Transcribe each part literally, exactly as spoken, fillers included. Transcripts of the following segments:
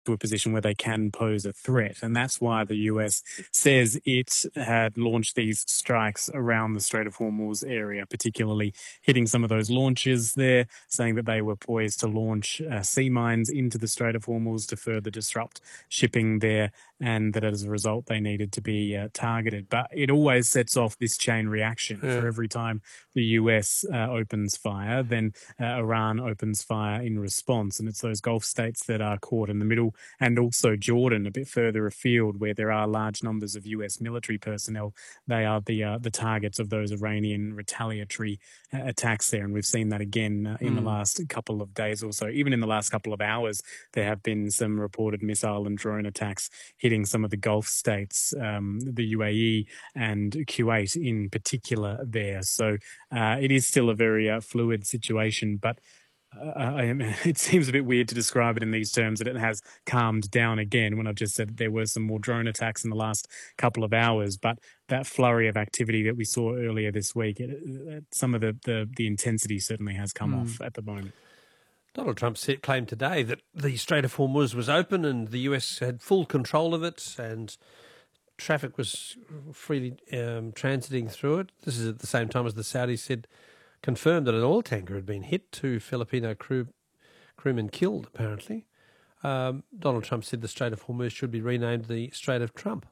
to a position where they can pose a threat. And that's why the U S says it had launched these strikes around the Strait of Hormuz area, particularly hitting some of those launches there, saying that they were poised to launch uh, sea mines into the Strait of Hormuz to further disrupt shipping there, and that as a result they needed to be uh, targeted. But it always sets off this chain reaction. Yeah. For every time the U S uh, opens fire, then uh, Iran opens fire in response. And it's those Gulf states that are caught in the middle, and also Jordan, a bit further afield, where there are large numbers of U S military personnel. They are the uh, the targets of those Iranian retaliatory uh, attacks there. And we've seen that again uh, in mm. the last couple of days or so. Even in the last couple of hours, there have been some reported missile and drone attacks hitting some of the Gulf states, um, the U A E and Kuwait in particular there. So uh, it is still a very uh, fluid situation, but uh, I, it seems a bit weird to describe it in these terms, that it has calmed down again when I've just said that there were some more drone attacks in the last couple of hours. But that flurry of activity that we saw earlier this week, it, it, some of the, the, the intensity certainly has come mm. off at the moment. Donald Trump said, claimed today that the Strait of Hormuz was open and the U S had full control of it and traffic was freely um, transiting through it. This is at the same time as the Saudis said, confirmed that an oil tanker had been hit, two Filipino crew, crewmen killed, apparently. Um, Donald Trump said the Strait of Hormuz should be renamed the Strait of Trump.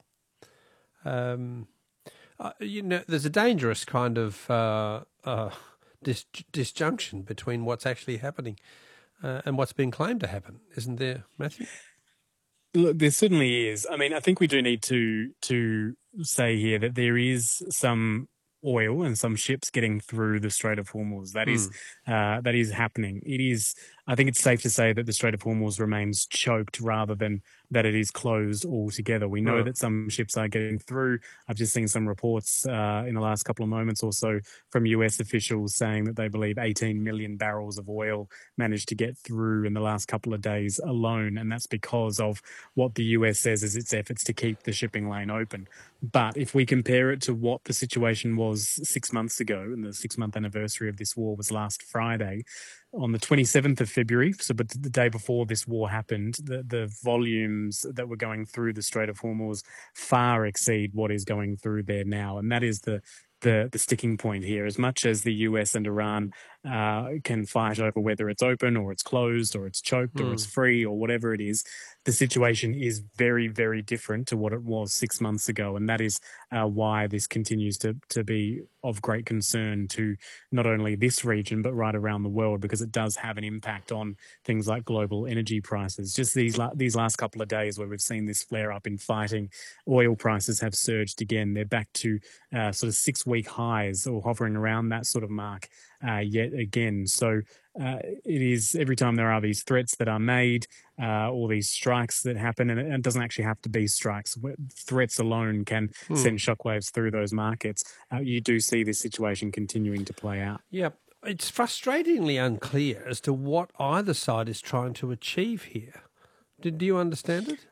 Um, uh, you know, there's a dangerous kind of uh, uh, dis- disjunction between what's actually happening uh, and what's being claimed to happen, isn't there, Matthew? Look, there certainly is. I mean, I think we do need to to say here that there is some oil and some ships getting through the Strait of Hormuz. That mm. is uh, that is happening. It is. I think it's safe to say that the Strait of Hormuz remains choked rather than that it is closed altogether. We know right. that some ships are getting through. I've just seen some reports uh, in the last couple of moments or so from U S officials saying that they believe eighteen million barrels of oil managed to get through in the last couple of days alone. And that's because of what the U S says is its efforts to keep the shipping lane open. But if we compare it to what the situation was six months ago, and the six-month anniversary of this war was last Friday, on the twenty-seventh of February, so but the day before this war happened, the, the volumes that were going through the Strait of Hormuz far exceed what is going through there now. And that is the the, the sticking point here. As much as the U S and Iran uh, can fight over whether it's open or it's closed or it's choked mm. or it's free or whatever it is, the situation is very, very different to what it was six months ago. And that is uh, why this continues to, to be of great concern to not only this region, but right around the world, because it does have an impact on things like global energy prices. Just these, la- these last couple of days where we've seen this flare up in fighting, oil prices have surged again. They're back to uh, sort of six week highs or hovering around that sort of mark uh, yet again. So uh, it is every time there are these threats that are made, uh, or these strikes that happen, and it, it doesn't actually have to be strikes. Threats alone can hmm. send shockwaves through those markets. Uh, you do see this situation continuing to play out. Yeah, it's frustratingly unclear as to what either side is trying to achieve here. Do, do you understand it?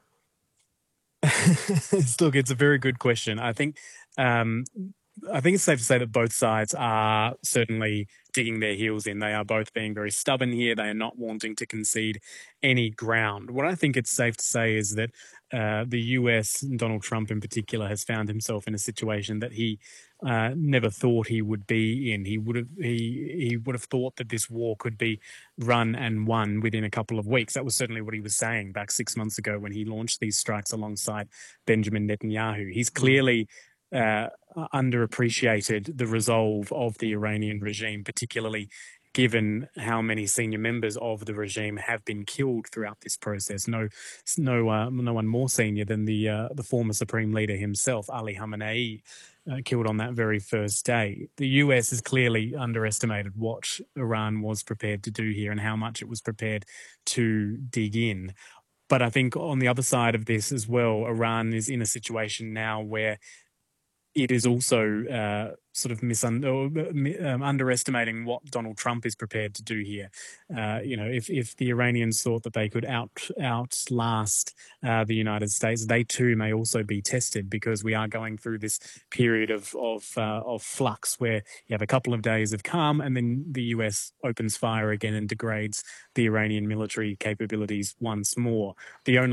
Look, it's a very good question. I think um, I think it's safe to say that both sides are certainly digging their heels in. They are both being very stubborn here. They are not wanting to concede any ground. What I think it's safe to say is that uh, the U S, and Donald Trump in particular, has found himself in a situation that he uh, never thought he would be in. He would have he he would have thought that this war could be run and won within a couple of weeks. That was certainly what he was saying back six months ago when he launched these strikes alongside Benjamin Netanyahu. He's clearly uh, underappreciated the resolve of the Iranian regime, particularly given how many senior members of the regime have been killed throughout this process. No, no, uh, no one more senior than the uh, the former supreme leader himself, Ali Khamenei, uh, killed on that very first day. The U S has clearly underestimated what Iran was prepared to do here and how much it was prepared to dig in. But I think on the other side of this as well, Iran is in a situation now where it is also uh, sort of misun- or, um, underestimating what Donald Trump is prepared to do here. Uh, you know, if, if the Iranians thought that they could out outlast uh, the United States, they too may also be tested, because we are going through this period of of, uh, of flux where you have a couple of days of calm and then the U S opens fire again and degrades the Iranian military capabilities once more. The only